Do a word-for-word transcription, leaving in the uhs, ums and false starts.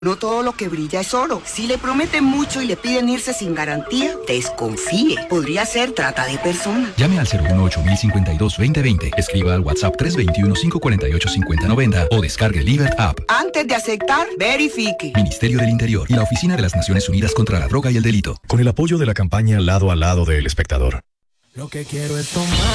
No todo lo que brilla es oro. Si le prometen mucho y le piden irse sin garantía, desconfíe. Podría ser trata de personas. Llame al cero uno ocho cinco dos, dos cero dos cero. Escriba al WhatsApp tres dos uno, cinco cuatro ocho, cinco cero nueve cero o descargue Livert App. Antes de aceptar, verifique. Ministerio del Interior y la Oficina de las Naciones Unidas contra la Droga y el Delito. Con el apoyo de la campaña Lado a Lado del Espectador. Lo que quiero es tomar.